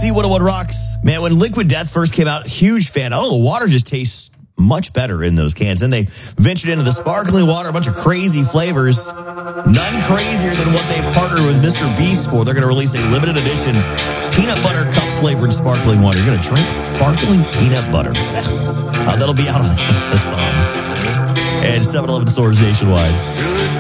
Z101 Rocks. Man, when Liquid Death first came out, huge fan. Oh, the water just tastes much better in those cans. Then they ventured into the sparkling water, a bunch of crazy flavors. None crazier than what they've partnered with Mr. Beast for. They're going to release a limited edition peanut butter cup flavored sparkling water. You're going to drink sparkling peanut butter. That'll be out on Amazon and 7-Eleven stores nationwide.